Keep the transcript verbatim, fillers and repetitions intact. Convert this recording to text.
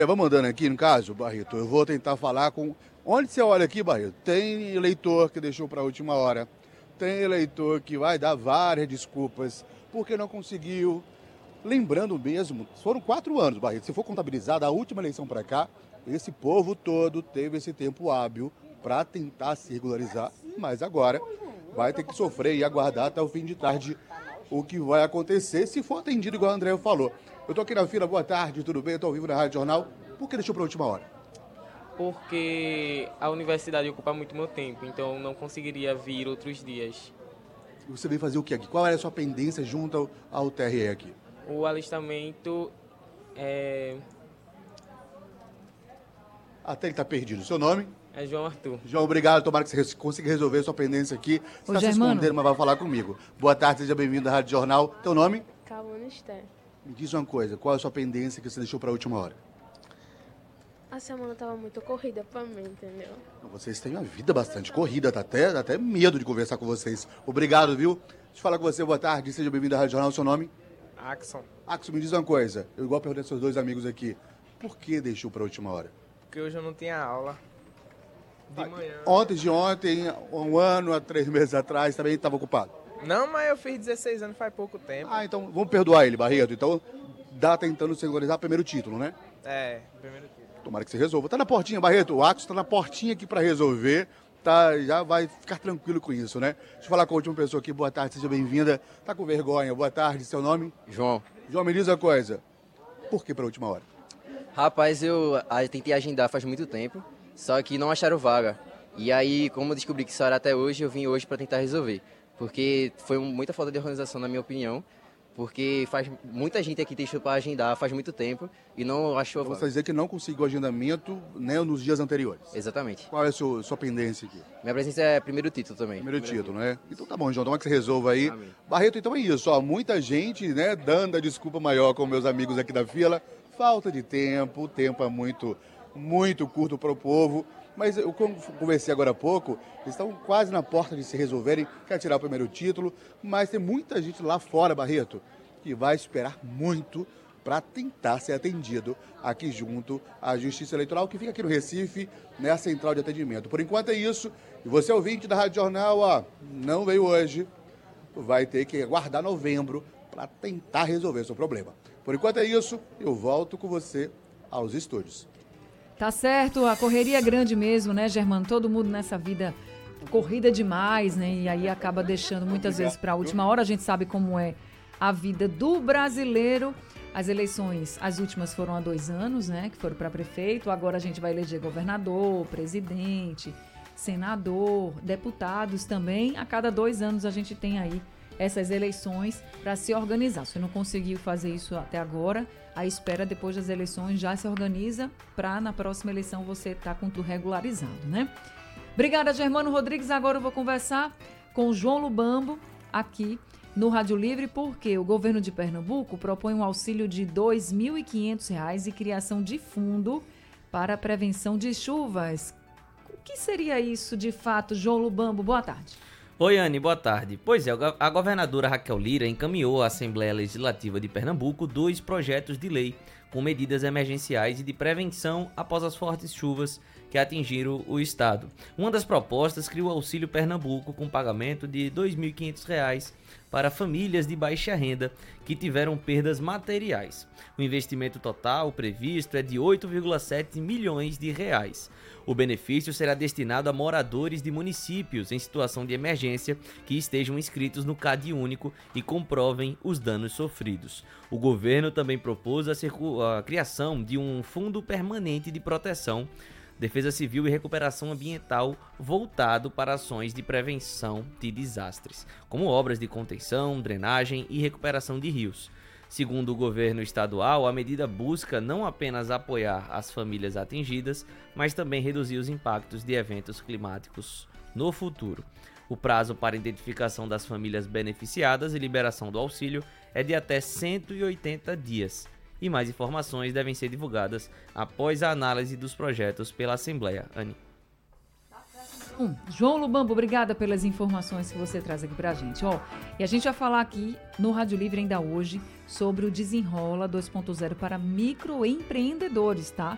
Eu vou mandando aqui, no caso, Barreto, eu vou tentar falar com... Onde você olha aqui, Barreto, tem eleitor que deixou para a última hora, tem eleitor que vai dar várias desculpas porque não conseguiu. Lembrando mesmo, foram quatro anos, Barreto, se for contabilizar da última eleição para cá, esse povo todo teve esse tempo hábil para tentar se regularizar, mas agora vai ter que sofrer e aguardar até o fim de tarde o que vai acontecer, se for atendido igual o André falou. Eu tô aqui na fila, boa tarde, tudo bem? Eu tô ao vivo na Rádio Jornal. Por que deixou para a última hora? Porque a universidade ocupa muito meu tempo, então eu não conseguiria vir outros dias. Você veio fazer o que aqui? Qual era a sua pendência junto ao, ao T R E aqui? O alistamento é... Até ele tá perdido. Seu nome? é João Arthur. João, obrigado. Tomara que você consiga resolver a sua pendência aqui. Você Ô, está se Germano. escondendo, mas vai falar comigo. Boa tarde, seja bem-vindo à Rádio Jornal. Teu nome? Calma, Esther. Me diz uma coisa, qual é a sua pendência que você deixou para a última hora? A semana tava muito corrida pra mim, entendeu? Vocês têm uma vida bastante corrida, tá até, dá até medo de conversar com vocês. Obrigado, viu? Deixa eu falar com você, boa tarde, seja bem-vindo à Rádio Jornal. Seu nome? Axon. Axel, me diz uma coisa, eu igual perguntei aos seus dois amigos aqui, por que deixou para a última hora? Porque hoje eu não tinha aula. De manhã. Ontem de ontem, um ano, há três meses atrás, também estava ocupado. Não, mas eu fiz dezesseis anos faz pouco tempo. Ah, então vamos perdoar ele, Barreto. Então, dá tentando se regularizar primeiro título, né? É, primeiro título. Tomara que você resolva. Tá na portinha, Barreto. O Axel tá na portinha aqui para resolver. Tá, já vai ficar tranquilo com isso, né? Deixa eu falar com a última pessoa aqui. Boa tarde, seja bem-vinda. Tá com vergonha. Boa tarde, seu nome? João. João, me diz uma coisa. Por que para a última hora? Rapaz, eu ah, tentei agendar faz muito tempo, só que não acharam vaga. E aí, como eu descobri que isso era até hoje, eu vim hoje para tentar resolver. Porque foi muita falta de organização, na minha opinião. Porque faz muita gente aqui deixou para agendar faz muito tempo e não achou a Você vaga. dizer que não conseguiu agendamento, né, nos dias anteriores. Exatamente. Qual é a sua, sua pendência aqui? Minha presença é primeiro título também. Primeiro título, né? Então tá bom, João, tomara que você resolva aí. Amém. Barreto, então é isso, ó, muita gente, né, dando a desculpa maior com meus amigos aqui da fila. Falta de tempo, o tempo é muito, muito curto para o povo. Mas eu como conversei agora há pouco, eles estão quase na porta de se resolverem, quer tirar o primeiro título, mas tem muita gente lá fora, Barreto, que vai esperar muito para tentar ser atendido aqui junto à Justiça Eleitoral, que fica aqui no Recife, né, a central de atendimento. Por enquanto é isso. E você, ouvinte da Rádio Jornal, ó, não veio hoje, vai ter que aguardar novembro para tentar resolver seu problema. Por enquanto é isso, eu volto com você aos estúdios. Tá certo, a correria é grande mesmo, né, Germano? Todo mundo nessa vida corrida demais, né? E aí acaba deixando muitas vezes para a última hora. A gente sabe como é a vida do brasileiro. As eleições, as últimas foram há dois anos, né? Que foram para prefeito. Agora a gente vai eleger governador, presidente, senador, deputados também. A cada dois anos a gente tem aí essas eleições para se organizar. Se não conseguiu fazer isso até agora, a espera depois das eleições já se organiza para na próxima eleição você estar com tudo regularizado, né? Obrigada, Germano Rodrigues. Agora eu vou conversar com o João Lubambo aqui no Rádio Livre, porque o governo de Pernambuco propõe um auxílio de dois mil e quinhentos reais e criação de fundo para a prevenção de chuvas. O que seria isso de fato, João Lubambo? Boa tarde. Oi, Anne, boa tarde. Pois é, a governadora Raquel Lira encaminhou à Assembleia Legislativa de Pernambuco dois projetos de lei com medidas emergenciais e de prevenção após as fortes chuvas que atingiram o estado. Uma das propostas cria o Auxílio Pernambuco com pagamento de dois mil e quinhentos reais para famílias de baixa renda que tiveram perdas materiais. O investimento total previsto é de oito vírgula sete milhões de reais. O benefício será destinado a moradores de municípios em situação de emergência que estejam inscritos no CAD único e comprovem os danos sofridos. O governo também propôs a, circu- a criação de um fundo permanente de proteção, defesa civil e recuperação ambiental voltado para ações de prevenção de desastres, como obras de contenção, drenagem e recuperação de rios. Segundo o governo estadual, a medida busca não apenas apoiar as famílias atingidas, mas também reduzir os impactos de eventos climáticos no futuro. O prazo para identificação das famílias beneficiadas e liberação do auxílio é de até cento e oitenta dias. E mais informações devem ser divulgadas após a análise dos projetos pela Assembleia. Anne. Hum, João Lubambo, obrigada pelas informações que você traz aqui pra gente. Ó, e a gente vai falar aqui no Rádio Livre ainda hoje sobre o Desenrola dois ponto zero para microempreendedores, tá?